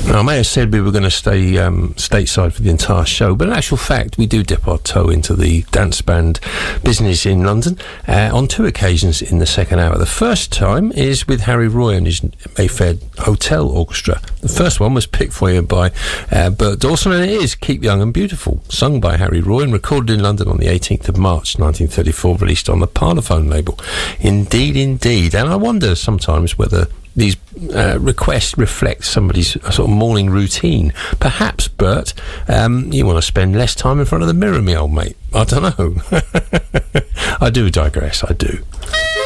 I may have said we were going to stay stateside for the entire show, but in actual fact, we do dip our toe into the dance band business in London on 2 occasions in the second hour. The first time is with Harry Roy and his Mayfair Hotel Orchestra. The first one was picked for you by Bert Dawson, and it is Keep Young and Beautiful, sung by Harry Roy and recorded in London on the 18th of March 1934, released on the Parlophone label. Indeed, indeed. And I wonder sometimes whether these requests reflect somebody's sort of morning routine. Perhaps, Bert, you want to spend less time in front of the mirror, me old mate. I don't know. I do digress, I do.